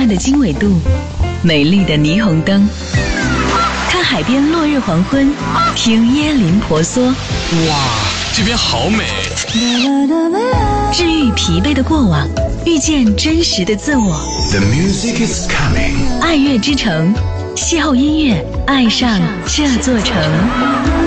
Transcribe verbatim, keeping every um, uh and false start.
的经纬度，美丽的霓虹灯，看海边落日黄昏，听椰林婆娑。 哇，这边好美！ 治愈疲惫的过往，遇见真实的自我。 The music is coming。 爱乐之城，邂逅音乐，爱上这座城。